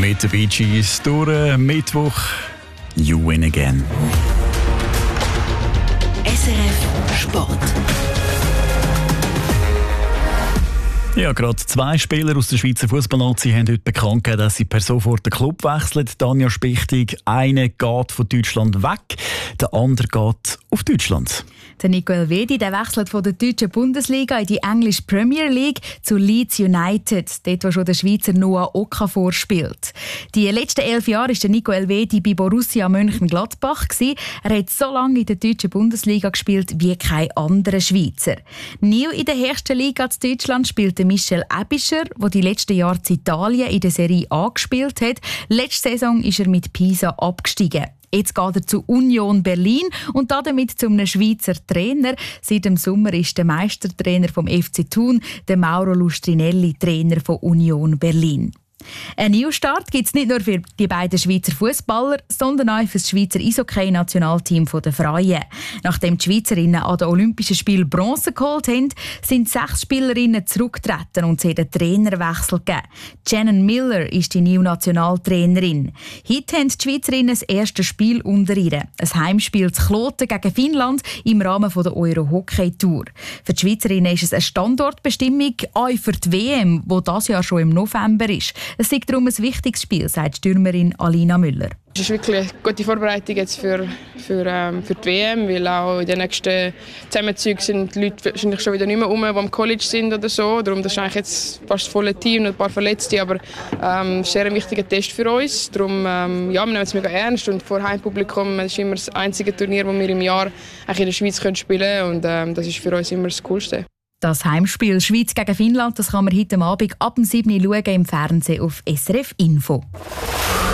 mit den Bee Gees durch Mittwoch. You win again. SRF Sport. Ja, gerade 2 Spieler aus der Schweizer Fußballnazi haben heute bekannt gegeben, dass sie per sofort den Club wechseln. Tanja Spichtig, einer geht von Deutschland weg, der andere geht auf Deutschland. Der Nico Elvedi der wechselt von der deutschen Bundesliga in die englische Premier League zu Leeds United, dort wo schon der Schweizer Noah Okafor spielt. Die letzten 11 Jahre war der Nico Elvedi bei Borussia Mönchengladbach. Er hat so lange in der deutschen Bundesliga gespielt wie kein anderer Schweizer. Neu in der höchsten Liga zu Deutschland spielt Michel Ebischer, der die letzten Jahre in Italien in der Serie A gespielt hat. Letzte Saison ist er mit Pisa abgestiegen. Jetzt geht er zu Union Berlin und damit zu einem Schweizer Trainer. Seit dem Sommer ist der Meistertrainer vom FC Thun, der Mauro Lustrinelli, Trainer von Union Berlin. Ein Neustart gibt es nicht nur für die beiden Schweizer Fußballer, sondern auch für das Schweizer Eishockey-Nationalteam der Frauen. Nachdem die Schweizerinnen an den Olympischen Spielen Bronze geholt haben, sind 6 Spielerinnen zurückgetreten und es hat einen Trainerwechsel gegeben. Shannon Miller ist die neue Nationaltrainerin. Heute haben die Schweizerinnen das erste Spiel unter ihr. Ein Heimspiel zu Kloten gegen Finnland im Rahmen der Euro-Hockey-Tour. Für die Schweizerinnen ist es eine Standortbestimmung, auch für die WM, die dieses Jahr schon im November ist. Es ist darum ein wichtiges Spiel, sagt Stürmerin Alina Müller. Es ist wirklich eine gute Vorbereitung jetzt für die WM, weil auch in den nächsten Zusammenzügen sind die Leute wahrscheinlich schon wieder nicht mehr rum, die am College sind oder so. Darum das ist eigentlich jetzt fast das volle Team, noch ein paar Verletzte, aber es ist sehr ein wichtiger Test für uns. Darum ja, wir nehmen es mega ernst und vor Heimpublikum, das ist immer das einzige Turnier, das wir im Jahr in der Schweiz spielen können und das ist für uns immer das Coolste. Das Heimspiel Schweiz gegen Finnland, das kann man heute Abend ab dem 7 Uhr schauen im Fernsehen auf SRF Info.